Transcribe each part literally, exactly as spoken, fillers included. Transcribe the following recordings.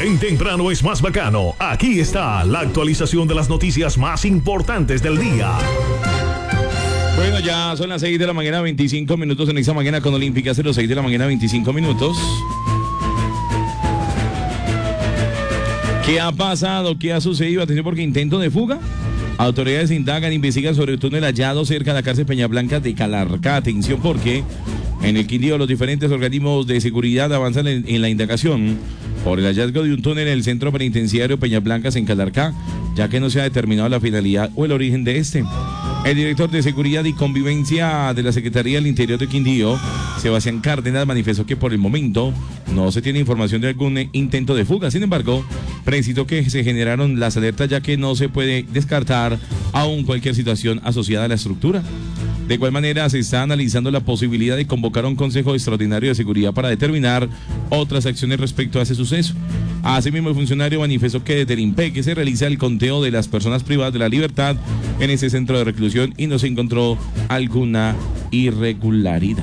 En Temprano es más bacano. Aquí está la actualización de las noticias más importantes del día. Bueno, ya son las seis de la mañana, veinticinco minutos en esta mañana con Olímpica cero seis de la mañana, veinticinco minutos. ¿Qué ha pasado? ¿Qué ha sucedido? Atención, porque intento de fuga. Autoridades indagan, investigan sobre el túnel hallado cerca de la cárcel Peñablanca de Calarcá. Atención, porque en el Quindío los diferentes organismos de seguridad avanzan en, en la indagación por el hallazgo de un túnel en el centro penitenciario Peñablancas en Calarcá, ya que no se ha determinado la finalidad o el origen de este. El director de Seguridad y Convivencia de la Secretaría del Interior de Quindío, Sebastián Cárdenas, manifestó que por el momento no se tiene información de algún intento de fuga. Sin embargo, precisó que se generaron las alertas, ya que no se puede descartar aún cualquier situación asociada a la estructura. De igual manera, se está analizando la posibilidad de convocar a un Consejo Extraordinario de Seguridad para determinar otras acciones respecto a ese suceso. Asimismo, el funcionario manifestó que desde el INPEC se realiza el conteo de las personas privadas de la libertad en ese centro de reclusión y no se encontró alguna irregularidad.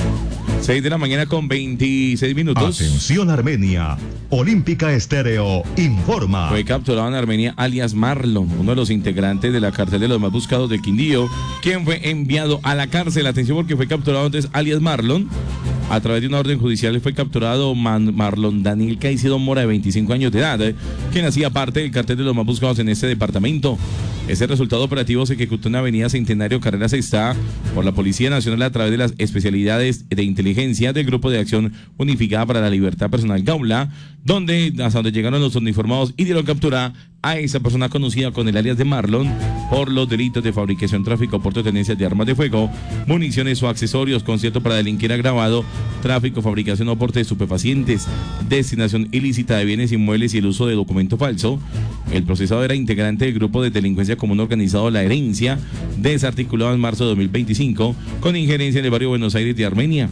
seis de la mañana con veintiséis minutos. Atención Armenia, Olímpica Estéreo informa. Fue capturado en Armenia alias Marlon, uno de los integrantes de la cartel de los más buscados de Quindío, quien fue enviado a la cárcel. Atención, porque fue capturado antes alias Marlon. A través de una orden judicial fue capturado Man Marlon Daniel Caicedo Mora, de veinticinco años de edad, eh, quien hacía parte del cartel de los más buscados en este departamento. Ese resultado operativo se ejecutó en la avenida Centenario, carrera sexta, por la Policía Nacional a través de las especialidades de inteligencia del Grupo de Acción Unificada para la Libertad Personal Gaula, donde hasta donde llegaron los uniformados y dieron captura a esa persona conocida con el alias de Marlon por los delitos de fabricación, tráfico, porte o tenencia de armas de fuego, municiones o accesorios, concierto para delinquir agravado, tráfico, fabricación o porte de estupefacientes, destinación ilícita de bienes inmuebles y el uso de documento falso. El procesado era integrante del grupo de delincuencia común organizado La Herencia, desarticulado en marzo de dos mil veinticinco, con injerencia en el barrio Buenos Aires de Armenia.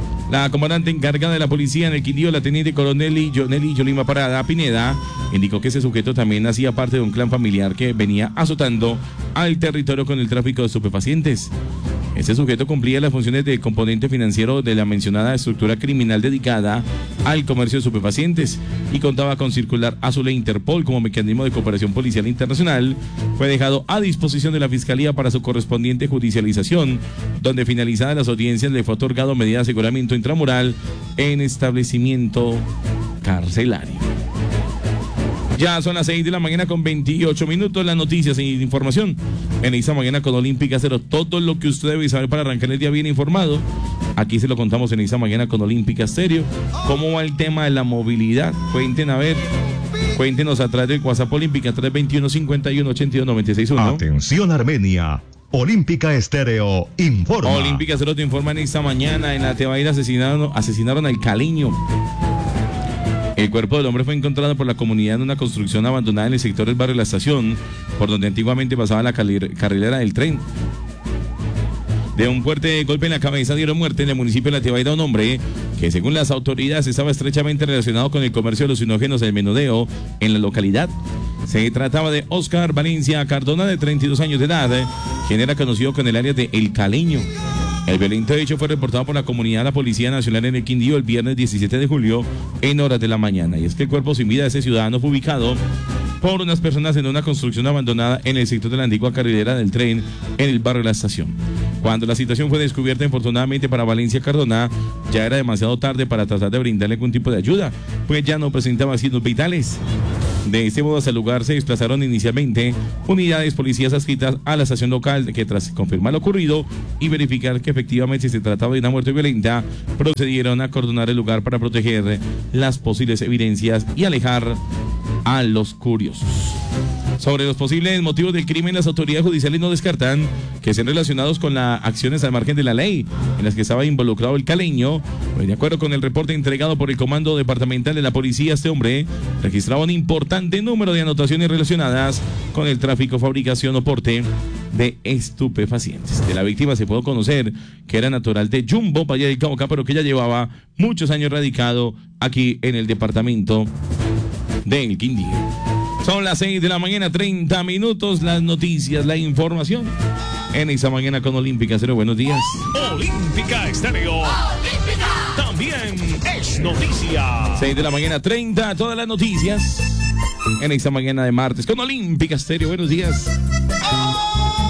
La comandante encargada de la policía en el Quindío, la teniente coronel Jonely Yolima Parada Pineda, indicó que ese sujeto también hacía parte de un clan familiar que venía azotando al territorio con el tráfico de estupefacientes. Este sujeto cumplía las funciones de componente financiero de la mencionada estructura criminal dedicada al comercio de estupefacientes y contaba con circular azul e Interpol como mecanismo de cooperación policial internacional. Fue dejado a disposición de la Fiscalía para su correspondiente judicialización, donde finalizadas las audiencias le fue otorgado medida de aseguramiento intramural en establecimiento carcelario. Ya son las seis de la mañana con veintiocho minutos. Las noticias e información en esta mañana con Olímpica Cero. Todo lo que usted debe saber para arrancar el día bien informado. Aquí se lo contamos en esta mañana con Olímpica Stereo. ¿Cómo va el tema de la movilidad? Cuenten a ver. Cuéntenos a través del WhatsApp Olímpica tres veintiuno, cincuenta y uno, ochenta y dos, noventa y seis uno. Atención Armenia, Olímpica Estéreo informa. Olímpica Cero te informa en esta mañana. En la Tebaida asesinaron, asesinaron al caleño. El cuerpo del hombre fue encontrado por la comunidad en una construcción abandonada en el sector del barrio La Estación, por donde antiguamente pasaba la carrilera del tren. De un fuerte golpe en la cabeza dieron muerte en el municipio de La Tebaida un hombre que, según las autoridades, estaba estrechamente relacionado con el comercio de alucinógenos del menudeo en la localidad. Se trataba de Oscar Valencia Cardona, de treinta y dos años de edad, quien era conocido con el alias de El Caleño. El violento hecho fue reportado por la comunidad a la Policía Nacional en el Quindío el viernes diecisiete de julio en horas de la mañana. Y es que el cuerpo sin vida de ese ciudadano fue ubicado por unas personas en una construcción abandonada en el sector de la antigua carrilera del tren en el barrio de La Estación. Cuando la situación fue descubierta, infortunadamente para Valencia Cardona, ya era demasiado tarde para tratar de brindarle algún tipo de ayuda, pues ya no presentaba signos vitales. De este modo, hasta el lugar se desplazaron inicialmente unidades policías adscritas a la estación local, que tras confirmar lo ocurrido y verificar que efectivamente se trataba de una muerte violenta, procedieron a acordonar el lugar para proteger las posibles evidencias y alejar a los curiosos. Sobre los posibles motivos del crimen, las autoridades judiciales no descartan que sean relacionados con las acciones al margen de la ley en las que estaba involucrado el caleño. Pues de acuerdo con el reporte entregado por el Comando Departamental de la Policía, este hombre registraba un importante número de anotaciones relacionadas con el tráfico, fabricación o porte de estupefacientes. De la víctima se pudo conocer que era natural de Jumbo, Valle del Cauca, pero que ya llevaba muchos años radicado aquí en el departamento del Quindío. Son las seis de la mañana, treinta minutos, las noticias, la información en esta mañana con Olímpica Cero. Buenos días. Olímpica Estéreo. Olímpica. También es las noticias. seis de la mañana, treinta, todas las noticias en esta mañana de martes con Olímpica Estéreo. Buenos días. ¡Oh!